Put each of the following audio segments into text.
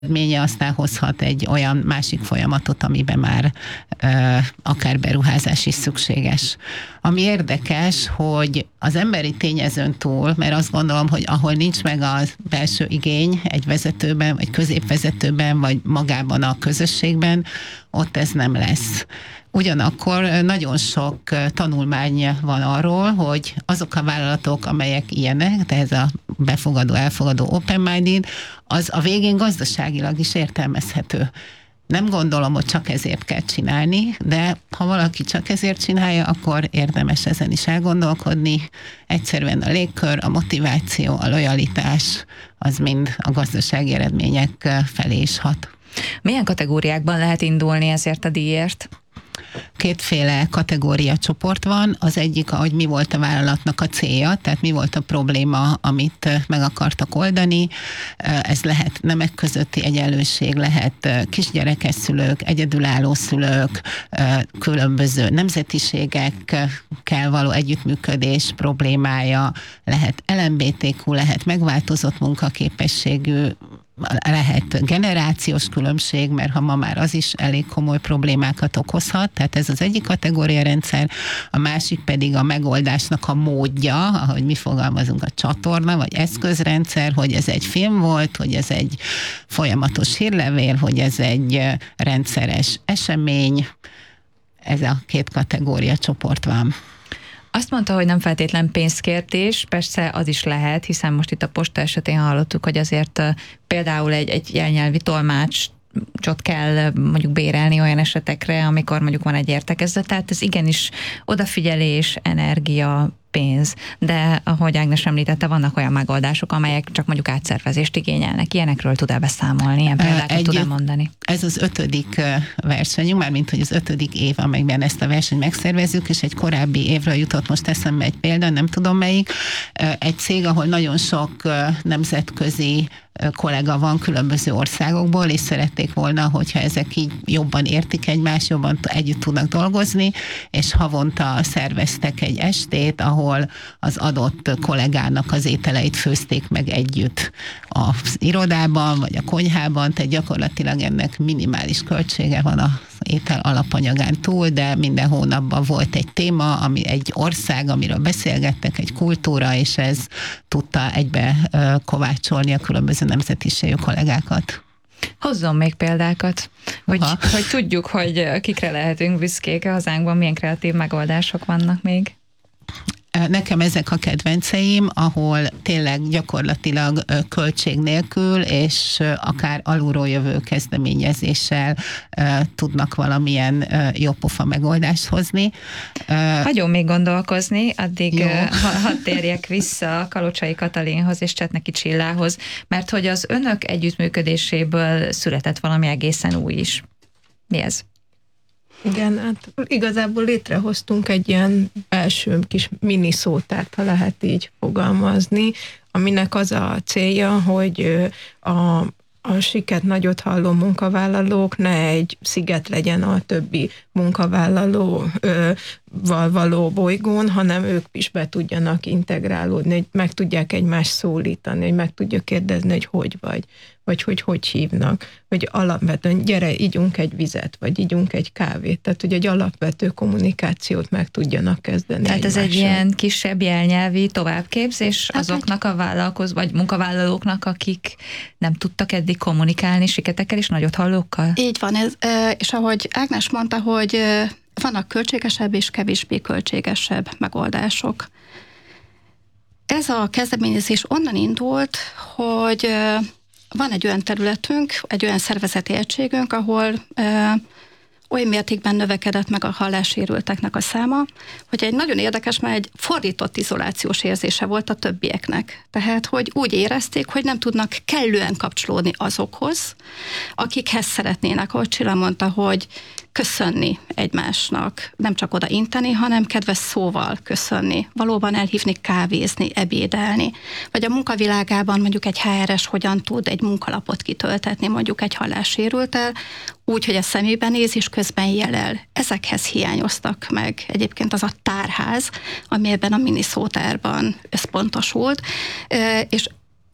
eredménye aztán hozhat egy olyan másik folyamatot, amiben már akár beruházás is szükséges. Ami érdekes, hogy az emberi tényezőn túl, mert azt gondolom, hogy ahol nincs meg a belső igény egy vezetőben, vagy középvezetőben, vagy magában a közösségben, ott ez nem lesz. Ugyanakkor nagyon sok tanulmány van arról, hogy azok a vállalatok, amelyek ilyenek, de ez a befogadó, elfogadó, open-minded, az a végén gazdaságilag is értelmezhető. Nem gondolom, hogy csak ezért kell csinálni, de ha valaki csak ezért csinálja, akkor érdemes ezen is elgondolkodni. Egyszerűen a légkör, a motiváció, a lojalitás, az mind a gazdasági eredmények felé is hat. Milyen kategóriákban lehet indulni ezért a díjért? Kétféle kategória csoport van. Az egyik, ahogy mi volt a vállalatnak a célja, tehát mi volt a probléma, amit meg akartak oldani. Ez lehet nemek közötti egyenlőség, lehet kisgyerekes szülők, egyedülálló szülők, különböző nemzetiségekkel való együttműködés problémája, lehet LMBTQ, lehet megváltozott munkaképességű, lehet generációs különbség, mert ha ma már az is elég komoly problémákat okozhat, tehát ez az egyik kategória rendszer, a másik pedig a megoldásnak a módja, ahogy mi fogalmazunk, a csatorna, vagy eszközrendszer, hogy ez egy film volt, hogy ez egy folyamatos hírlevél, hogy ez egy rendszeres esemény, ez a két kategória csoport van. Azt mondta, hogy nem feltétlen pénzkérdés, persze az is lehet, hiszen most itt a posta esetén hallottuk, hogy azért például egy jelnyelvi tolmácsot kell mondjuk bérelni olyan esetekre, amikor mondjuk van egy értekezlet, tehát ez igenis odafigyelés, energia, pénz, de ahogy Ágnes említette, vannak olyan megoldások, amelyek csak mondjuk átszervezést igényelnek. Ilyenekről tud-e beszámolni? Ilyen példákat tud-e mondani? Ez az 5. versenyünk, mármint hogy az 5. év, amelyben ezt a versenyt megszervezzük, és egy korábbi évről jutott most eszembe egy példa, nem tudom melyik. Egy cég, ahol nagyon sok nemzetközi kollega van különböző országokból, és szerették volna, hogyha ezek így jobban értik egymást, jobban együtt tudnak dolgozni, és havonta szerveztek egy estét, ahol az adott kollégának az ételeit főzték meg együtt az irodában, vagy a konyhában, tehát gyakorlatilag ennek minimális költsége van az étel alapanyagán túl, de minden hónapban volt egy téma, ami egy ország, amiről beszélgettek, egy kultúra, és ez tudta egybe kovácsolni a különböző nemzetiségű kollégákat. Hozzon még példákat, hogy tudjuk, hogy kikre lehetünk büszkék a hazánkban, milyen kreatív megoldások vannak még. Nekem ezek a kedvenceim, ahol tényleg gyakorlatilag költség nélkül, és akár alulról jövő kezdeményezéssel tudnak valamilyen jópofa megoldást hozni. Hagyom még gondolkozni, addig hadd térjek vissza Kalocsai Katalinhoz és Csetneki Csillához, mert hogy az önök együttműködéséből született valami egészen új is. Mi ez? Igen, hát igazából létrehoztunk egy ilyen első kis mini szótárt, ha lehet így fogalmazni, aminek az a célja, hogy a siket nagyot halló munkavállalók ne egy sziget legyen a többi munkavállalóval való bolygón, hanem ők is be tudjanak integrálódni, hogy meg tudják egymást szólítani, hogy meg tudja kérdezni, hogy vagy hogy hívnak, hogy alapvetően gyere, ígyunk egy vizet, vagy ígyunk egy kávét, tehát hogy egy alapvető kommunikációt meg tudjanak kezdeni. Tehát egymással. Ez egy ilyen kisebb jelnyelvi továbbképzés azoknak a vagy munkavállalóknak, akik nem tudtak eddig kommunikálni siketekkel és nagyot hallókkal? Így van, és ahogy Ágnes mondta, hogy vannak költségesebb és kevésbé költségesebb megoldások. Ez a kezdeményezés onnan indult, hogy van egy olyan területünk, egy olyan szervezeti egységünk, ahol olyan mértékben növekedett meg a hallássérülteknek a száma, hogy egy nagyon érdekes, mert egy fordított izolációs érzése volt a többieknek. Tehát, hogy úgy érezték, hogy nem tudnak kellően kapcsolódni azokhoz, akikhez szeretnének. Ahogy Csilla mondta, hogy köszönni egymásnak, nem csak oda inteni, hanem kedves szóval köszönni, valóban elhívni kávézni, ebédelni. Vagy a munkavilágában mondjuk egy HR-es hogyan tud egy munkalapot kitöltetni mondjuk egy hallássérülttel, úgy, hogy a szemébe néz és közben jelel. Ezekhez hiányoztak meg egyébként az a tárház, ami ebben a mini szótárban összpontosult, és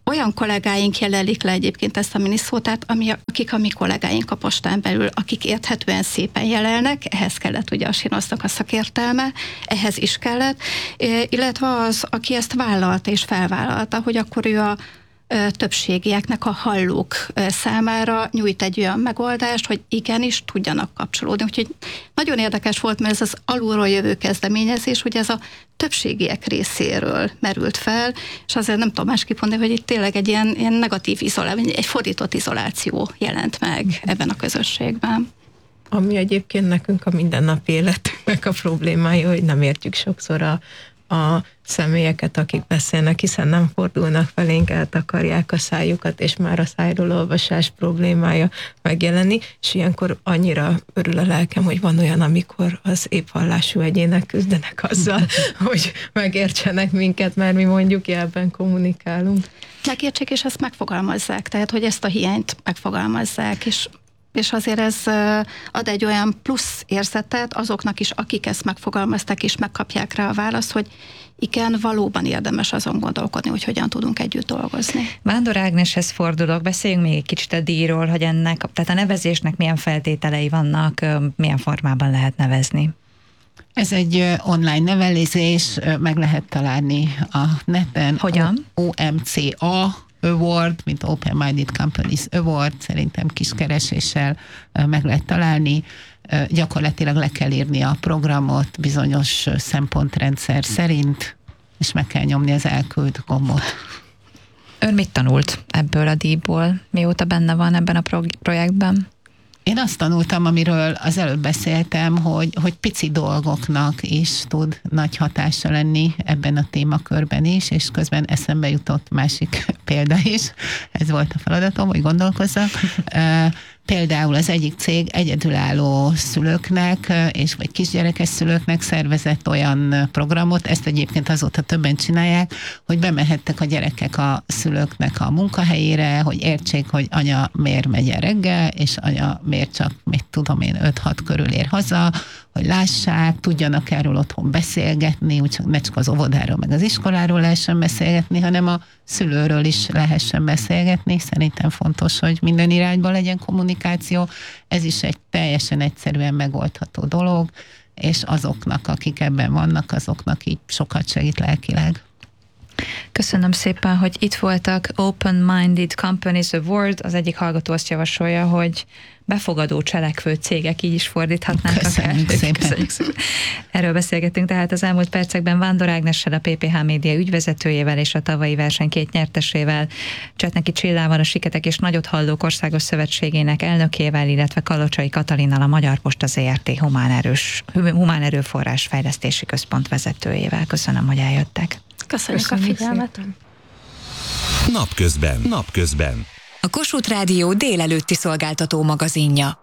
olyan kollégáink jelelik le egyébként ezt a miniszótát, akik a mi kollégáink a postán belül, akik érthetően szépen jelelnek, ehhez kellett ugye a Sinosznak a szakértelme, ehhez is kellett, illetve az, aki ezt vállalta és felvállalta, hogy akkor ő a többségieknek, a hallók számára nyújt egy olyan megoldást, hogy igenis tudjanak kapcsolódni. Úgyhogy nagyon érdekes volt, mert ez az alulról jövő kezdeményezés, hogy ez a többségiek részéről merült fel, és azért nem tudom másképp mondani, hogy itt tényleg egy ilyen negatív izoláció, egy fordított izoláció jelent meg ebben a közösségben. Ami egyébként nekünk a mindennapi életünknek a problémája, hogy nem értjük sokszor a személyeket, akik beszélnek, hiszen nem fordulnak felénk, eltakarják a szájukat, és már a szájról olvasás problémája megjelenni, és ilyenkor annyira örül a lelkem, hogy van olyan, amikor az éphallású egyének küzdenek azzal, hogy megértsenek minket, mert mi mondjuk jelben kommunikálunk. Megértsék, és ezt megfogalmazzák, tehát, hogy ezt a hiányt megfogalmazzák, és azért ez ad egy olyan plusz érzetet azoknak is, akik ezt megfogalmazták, és megkapják rá a választ, hogy igen, valóban érdemes azon gondolkodni, hogy hogyan tudunk együtt dolgozni. Vándor Ágneshez fordulok, beszéljünk még egy kicsit a díjról, hogy tehát a nevezésnek milyen feltételei vannak, milyen formában lehet nevezni. Ez egy online nevelésés, meg lehet találni a neten. Hogyan? OMCA Award, mint Open Minded Companies Award, szerintem kis kereséssel meg lehet találni. Gyakorlatilag le kell írni a programot bizonyos szempontrendszer szerint, és meg kell nyomni az elküld gombot. Ön mit tanult ebből a díjból? Mióta benne van ebben a projektben? Én azt tanultam, amiről az előbb beszéltem, hogy pici dolgoknak is tud nagy hatása lenni ebben a témakörben is, és közben eszembe jutott másik példa is. Ez volt a feladatom, hogy gondolkozzak. Például az egyik cég egyedülálló szülőknek, vagy kisgyerekes szülőknek szervezett olyan programot, ezt egyébként azóta többen csinálják, hogy bemehettek a gyerekek a szülőknek a munkahelyére, hogy értsék, hogy anya miért megy el reggel, és anya miért csak, mit tudom én, 5-6 körül ér haza, hogy lássák, tudjanak erről otthon beszélgetni, úgyhogy ne csak az óvodáról meg az iskoláról lehessen beszélgetni, hanem a szülőről is lehessen beszélgetni. Szerintem fontos, hogy minden irányban legyen kommunikáció. Ez is egy teljesen egyszerűen megoldható dolog, és azoknak, akik ebben vannak, azoknak így sokat segít lelkileg. Köszönöm szépen, hogy itt voltak. Open Minded Companies Award. Az egyik hallgató azt javasolja, hogy befogadó cselekvő cégek, így is fordíthatnánk. Köszönjük szépen. Erről beszélgettünk tehát az elmúlt percekben Vándor Ágnessel, a PPH Média ügyvezetőjével és a tavalyi verseny 2 nyertesével, Csetneki Csillával, a Siketek és Nagyothallók Országos Szövetségének elnökével, illetve Kalocsai Katalinnal, a Magyar Posta Zrt. Humán Erőforrás Fejlesztési Központ vezetőjével. Köszönöm, hogy eljöttek. Köszönjük a figyelmet. Napközben. A Kossuth Rádió délelőtti szolgáltató magazinja.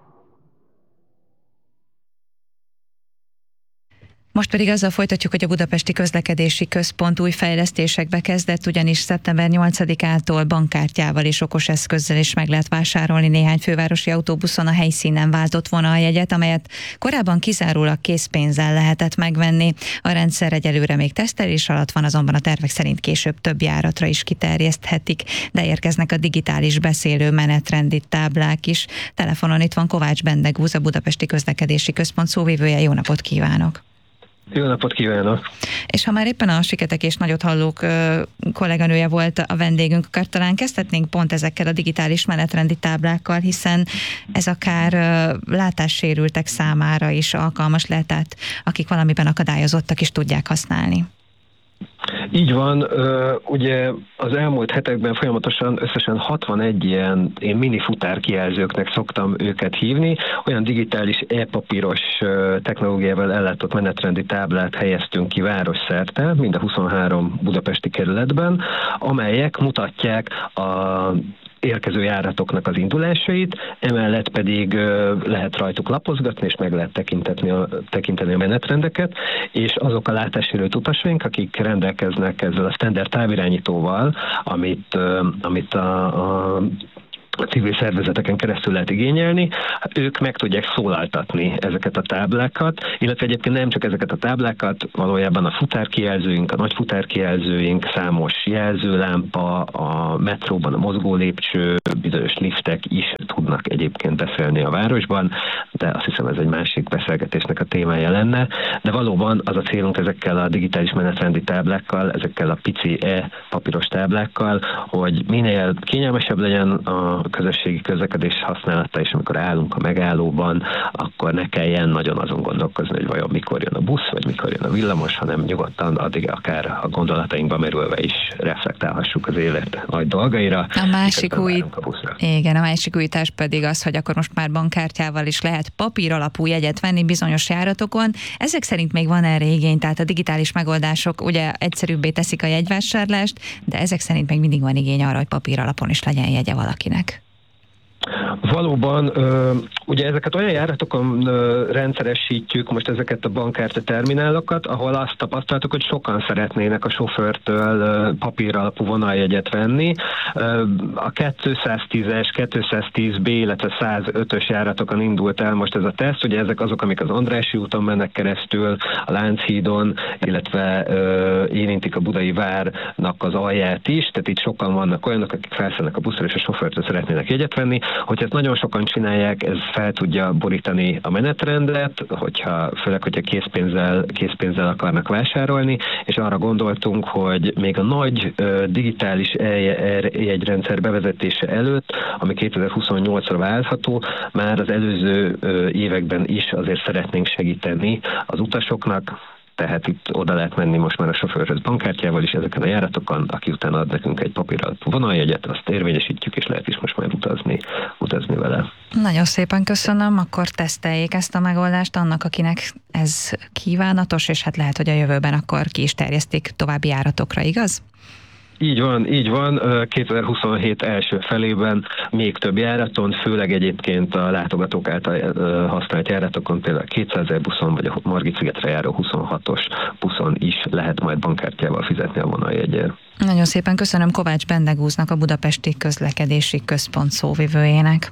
Most pedig azzal folytatjuk, hogy a Budapesti Közlekedési Központ új fejlesztésekbe kezdett, ugyanis szeptember 8-ától bankkártyával és okos eszközzel is meg lehet vásárolni néhány fővárosi autóbuszon a helyszínen váltott vonaljegyet, amelyet korábban kizárólag készpénzzel lehetett megvenni. A rendszer egyelőre még tesztelés alatt van, azonban a tervek szerint később több járatra is kiterjeszthetik, de érkeznek a digitális beszélő menetrendi táblák is. Telefonon itt van Kovács Bendegúz, a Budapesti Közlekedési Központ szóvivője. Jó napot kívánok! Jó napot kívánok! És ha már éppen a Siketek és Nagyothallók kolléganője volt a vendégünk, akkor talán kezdhetnénk pont ezekkel a digitális menetrendi táblákkal, hiszen ez akár látássérültek számára is alkalmas lehet, tehát akik valamiben akadályozottak is tudják használni. Így van, ugye az elmúlt hetekben folyamatosan összesen 61 ilyen mini futárkijelzőknek szoktam őket hívni, olyan digitális e-papíros technológiával ellátott menetrendi táblát helyeztünk ki városszerte, mind a 23 budapesti kerületben, amelyek mutatják a érkező járatoknak az indulásait, emellett pedig lehet rajtuk lapozgatni, és meg lehet tekinteni a menetrendeket, és azok a látássérült utasaink, akik rendelkeznek ezzel a standard távirányítóval, amit a a civil szervezeteken keresztül lehet igényelni, ők meg tudják szólaltatni ezeket a táblákat, illetve egyébként nem csak ezeket a táblákat, valójában a futárkijelzőink, a nagy futárkijelzőink, számos jelzőlámpa, a metróban a mozgó lépcső, bizonyos liftek is tudnak egyébként beszélni a városban, de azt hiszem ez egy másik beszélgetésnek a témája lenne, de valóban az a célunk ezekkel a digitális menetrendi táblákkal, ezekkel a pici papíros táblákkal, hogy minél kényelmesebb legyen a közösségi közlekedés használata, és amikor állunk a megállóban, akkor ne kelljen nagyon azon gondolkozni, hogy vajon mikor jön a busz, vagy mikor jön a villamos, hanem nyugodtan addig akár a gondolatainkba merülve is reflektálhassuk az élet nagy dolgaira. A másik újítás pedig az, hogy akkor most már bankkártyával is lehet papír alapú jegyet venni bizonyos járatokon. Ezek szerint még van erre igény, tehát a digitális megoldások ugye egyszerűbbé teszik a jegyvásárlást, de ezek szerint még mindig van igény arra, hogy papír alapon is legyen jegye valakinek. Valóban, ugye ezeket olyan járatokon rendszeresítjük, most ezeket a bankkártya terminálokat, ahol azt tapasztaltuk, hogy sokan szeretnének a sofőrtől papír alapú vonaljegyet venni. A 210-es, 210B, illetve 105-ös járatokon indult el most ez a teszt, ugye ezek azok, amik az Andrássy úton mennek keresztül, a Lánchídon, illetve érintik a Budai várnak az alját is, tehát itt sokan vannak olyanok, akik felszállnak a buszra és a sofőrtől szeretnének jegyet venni. Hogyha ezt nagyon sokan csinálják, ez fel tudja borítani a menetrendet, főleg, hogyha készpénzzel akarnak vásárolni, és arra gondoltunk, hogy még a nagy digitális jegyrendszer bevezetése előtt, ami 2028-ra várható, már az előző években is azért szeretnénk segíteni az utasoknak, tehát itt oda lehet menni most már a sofőrhöz bankkártyával is ezeken a járatokon, aki utána ad nekünk egy papír alapú vonaljegyet, azt érvényesítjük, és lehet is most már utazni vele. Nagyon szépen köszönöm, akkor teszteljék ezt a megoldást annak, akinek ez kívánatos, és hát lehet, hogy a jövőben akkor ki is terjesztik további járatokra, igaz? Így van. 2027 első felében még több járaton, főleg egyébként a látogatók által használt járatokon, például a 200 buszon, vagy a Margit-szigetre járó 26-os buszon is lehet majd bankkártyával fizetni a vonaljegyért. Nagyon szépen köszönöm Kovács Bendegúznak, a Budapesti Közlekedési Központ szóvivőjének.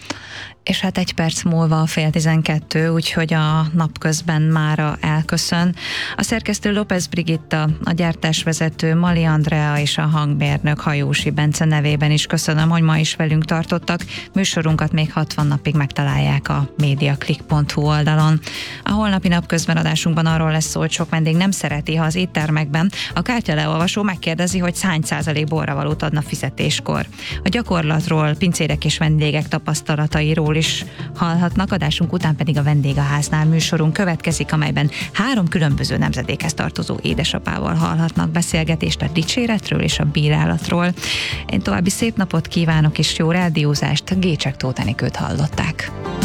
És hát 1 perc múlva 11:30, úgyhogy a napközben mára elköszön. A szerkesztő López Brigitta, a gyártásvezető Mali Andrea és a hangmérnök Hajósi Bence nevében is köszönöm, hogy ma is velünk tartottak. Műsorunkat még 60 napig megtalálják a mediaclick.hu oldalon. A holnapi napközben adásunkban arról lesz szó, hogy sok vendég nem szereti, ha az éttermekben a kártyaleolvasó megkérdezi, hogy hány % borravalót adna fizetéskor. A gyakorlatról, pincérek és vendégek tapasztalatairól is hallhatnak, adásunk után pedig a Vendégháznál műsorunk következik, amelyben 3 különböző nemzedékhez tartozó édesapával hallhatnak beszélgetést a dicséretről és a bírálatról. Én további szép napot kívánok és jó rádiózást, Gécsek Tóth Enikőt hallották.